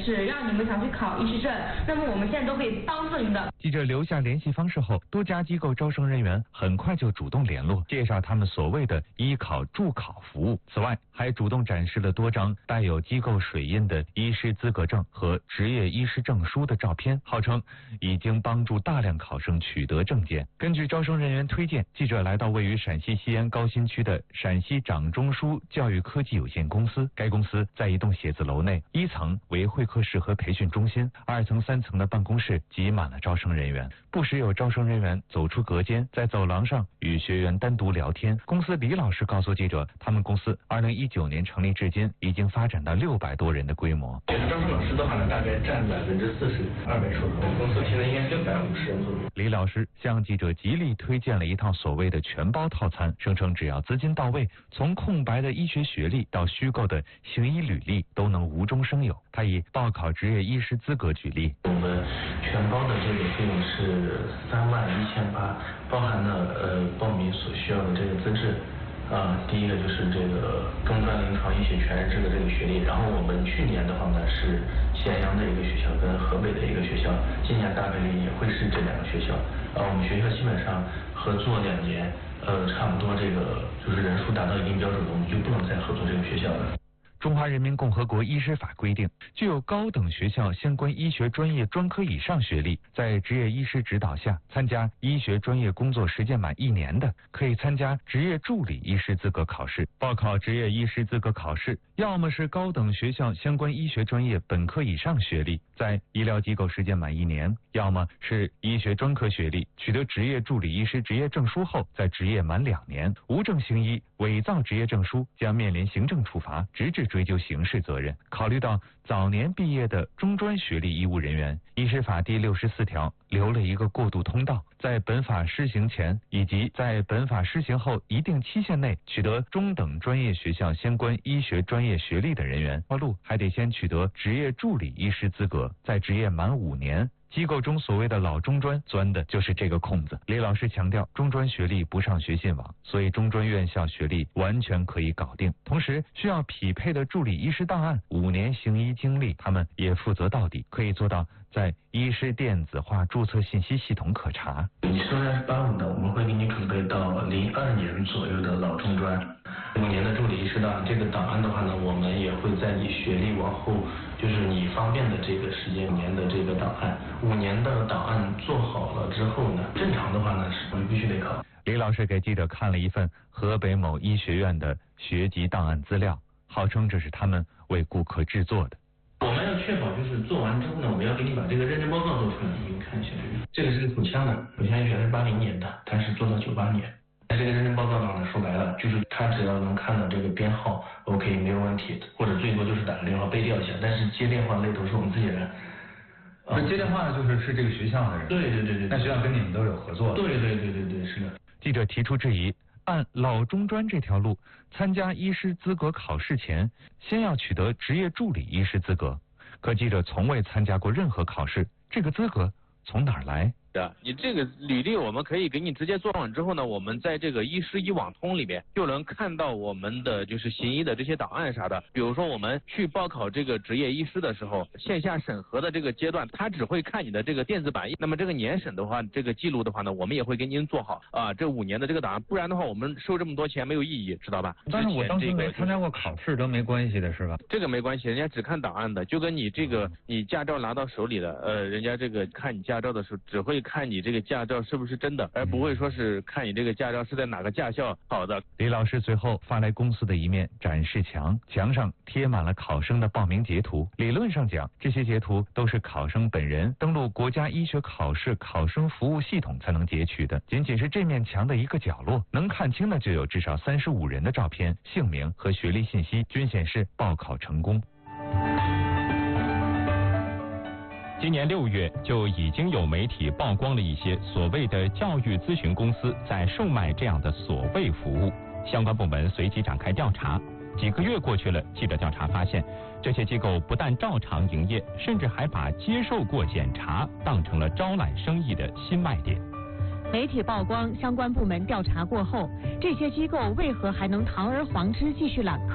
就是让你们想去考医师证，那么我们现在都可以帮助您的。 记者留下联系方式后，多家机构招生人员很快就主动联络，介绍他们所谓的医考助考服务。此外，还主动展示了多张带有机构水印的医师资格证和执业医师证书的照片，号称已经帮助大量考生取得证件。根据招生人员推荐，记者来到位于陕西西安高新区的陕西掌中书教育科技有限公司。该公司在一栋写字楼内，1层为会客室和培训中心，2层、3层的办公室挤满了招生人员。不时有招生人员走出隔间，在走廊上与学员单独聊天。公司李老师告诉记者，他们公司2019年成立至今，已经发展到600多人的规模。 招生老师的话呢，大概占40%，200出头。公司现在应该是650人左右。 李老师向记者极力推荐了一套所谓的全包套餐，声称只要资金到位，从空白的医学学历到虚构的行医履历都能无中生有。他以报考执业医师资格举例， 我们全包的这个费用是31800，包含了报名所需要的这个资质。第一个就是这个中专临床医学全日制的这个学历，然后我们去年的话呢是咸阳的一个学校跟河北的一个学校，今年大概率也会是这2个学校。我们学校基本上合作2年，差不多这个就是人数达到一定标准了，我们就不能再合作这个学校了。 中华人民共和国医师法规定，具有高等学校相关医学专业专科以上学历，在执业医师指导下参加医学专业工作实践满1年的，可以参加执业助理医师资格考试。报考执业医师资格考试，要么是高等学校相关医学专业本科以上学历，在医疗机构实践满1年，要么是医学专科学历，取得执业助理医师执业证书后，在执业满2年，无证行医、伪造执业证书将面临行政处罚，直至追究刑事责任。考虑到早年毕业的中专学历医务人员，医师法第64条留了一个过渡通道，在本法施行前以及在本法施行后一定期限内取得中等专业学校相关医学专业学历的人员，过路还得先取得执业助理医师资格，在执业满5年。机构中所谓的老中专钻的就是这个空子。李老师强调，中专学历不上学信网，所以中专院校学历完全可以搞定。同时，需要匹配的助理医师档案、5年行医经历，他们也负责到底，可以做到在医师电子化注册信息系统可查。 你虽然是85的，我们会给你准备到02年左右的老中专，5年的助理医师档案。这个档案的话呢，我们也会在你学历往后，就是你方便的这个时间年的这个档案，5年的档案做好了之后呢，正常的话呢是我们必须得考。 李老师给记者看了一份河北某医学院的学籍档案资料，号称这是他们为顾客制作的。 我们要确保就是做完之后呢，我们要给你把这个认证报告做出来，你们看一下这个是个口腔的，口腔医学是80年的，但是做到98年。这个认证报告上呢，说白了就是他只要能看到这个编号 ，OK 没有问题，或者最多就是打个电话背调一下，但是接电话那头是我们自己人。 接电话的是这个学校的人。 对。 那学校跟你们都有合作。 对，是的。 记者提出质疑，按老中专这条路，参加医师资格考试前，先要取得执业助理医师资格。可记者从未参加过任何考试，这个资格从哪儿来？ 你这个履历我们可以给你直接做完之后呢，我们在这个医师医网通里面就能看到我们的就是行医的这些档案啥的。比如说我们去报考这个执业医师的时候，线下审核的这个阶段，他只会看你的这个电子版。那么这个年审的话，这个记录的话呢，我们也会给您做好这5年的这个档案，不然的话我们收这么多钱没有意义，知道吧？ 但是我当时没参加过考试都没关系的是吧？ 这个没关系，人家只看档案的，就跟你这个你驾照拿到手里的，人家这个看你驾照的时候只会看你这个驾照是不是真的，而不会说是看你这个驾照是在哪个驾校考的。 李老师随后发来公司的一面展示墙，墙上贴满了考生的报名截图。理论上讲，这些截图都是考生本人登录国家医学考试考生服务系统才能截取的。仅仅是这面墙的一个角落，能看清的就有至少35人的照片、姓名和学历信息，均显示报考成功。 今年6月就已经有媒体曝光了一些所谓的教育咨询公司在售卖这样的所谓服务，相关部门随即展开调查。几个月过去了，记者调查发现，这些机构不但照常营业，甚至还把接受过检查当成了招揽生意的新卖点。 媒体曝光，相关部门调查过后，这些机构为何还能堂而皇之继续揽客？